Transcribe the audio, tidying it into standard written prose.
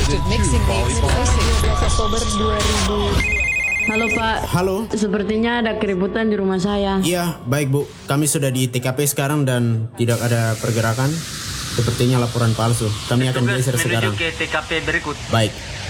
Oktober 2000. Halo Pak. Halo. Sepertinya ada keributan di rumah saya. Iya, baik Bu. Kami sudah di TKP sekarang dan tidak ada pergerakan. Sepertinya laporan palsu. Kami akan geser sekarang. Menuju ke TKP berikut. Baik.